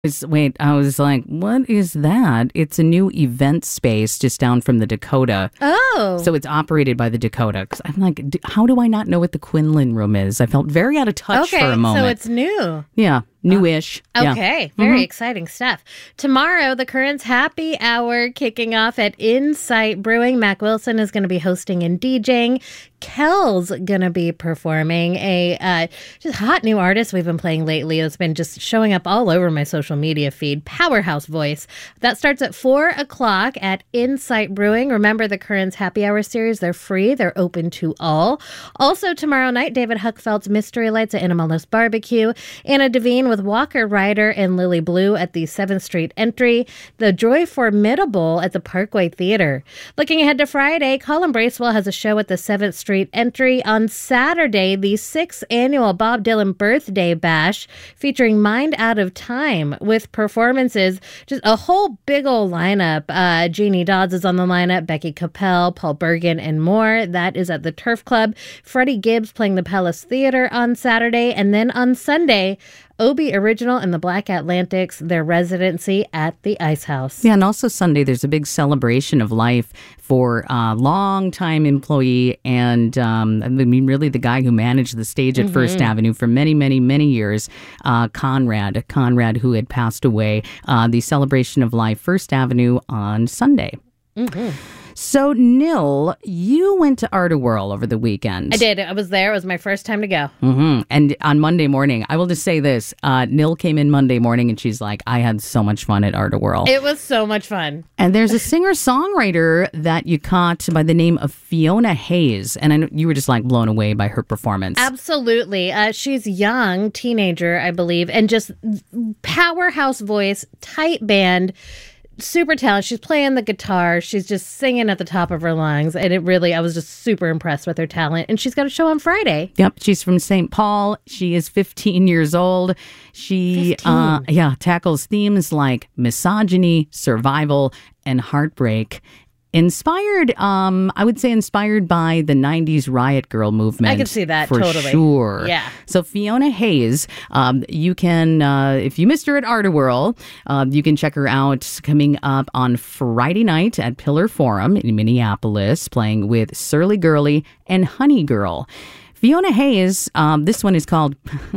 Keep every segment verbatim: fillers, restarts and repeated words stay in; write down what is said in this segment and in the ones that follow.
was- Wait, I was like, what is that? It's a new event space just down from the Dakota. Oh. So it's operated by the Dakota. 'Cause I'm like, d- how do I not know what the Quinlan Room is? I felt very out of touch okay, for a moment. so it's new. Yeah, newish. Yeah. Okay, very Mhm. exciting stuff. Tomorrow, the Currents Happy Hour kicking off at Insight Brewing. Mac Wilson is going to be hosting and DJing. Kel's going to be performing, a uh, just hot new artist we've been playing lately. It's been just showing up all over my social media feed. Powerhouse Voice. That starts at four o'clock at Insight Brewing. Remember the Currents Happy Hour series. They're free. They're open to all. Also tomorrow night, David Huckfeld's Mystery Lights at Animalos Barbecue. Anna Devine with Walker Ryder and Lily Blue at the seventh Street Entry. The Joy Formidable at the Parkway Theater. Looking ahead to Friday, Colin Bracewell has a show at the seventh Street Entry. On Saturday, the sixth annual Bob Dylan Birthday Bash featuring Mind Out of Time with performances, just a whole big old lineup. Uh, Jeannie Dodds is on the lineup, Becky Capel, Paul Bergen, and more. That is at the Turf Club. Freddie Gibbs playing the Palace Theater on Saturday. And then on Sunday, Obie Original and the Black Atlantics, their residency at the Ice House. Yeah, and also Sunday, there's a big celebration of life for a longtime employee and, um, I mean, really the guy who managed the stage at First Avenue for many, many, many years, uh, Conrad, Conrad, who had passed away. Uh, the celebration of life, First Avenue on Sunday. Mm-hmm. So, Nil, you went to Art of Whirl over the weekend. I did. I was there. It was my first time to go. Mm-hmm. And on Monday morning, I will just say this. Uh, Nil came in Monday morning and she's like, I had so much fun at Art of Whirl. It was so much fun. And there's a singer-songwriter that you caught by the name of Fiona Hayes. And I know you were just like blown away by her performance. Absolutely. Uh, she's young, teenager, I believe, and just powerhouse voice, tight band. Super talented. She's playing the guitar. She's just singing at the top of her lungs. And it really, I was just super impressed with her talent. And she's got a show on Friday. Yep. She's from Saint Paul. She is fifteen years old. She, uh, yeah, tackles themes like misogyny, survival, and heartbreak. Inspired, um, I would say inspired by the nineties Riot Girl movement. I can see that, for totally. sure. Yeah. So Fiona Hayes, um, you can, uh, if you missed her at Art of Whirl, uh, you can check her out coming up on Friday night at Pillar Forum in Minneapolis, playing with Surly Girly and Honey Girl. Fiona Hayes, um, this one is called,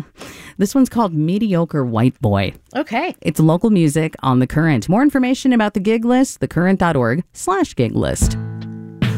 this one's called Mediocre White Boy. Okay. It's local music on The Current. More information about the gig list, thecurrent.org slash gig list.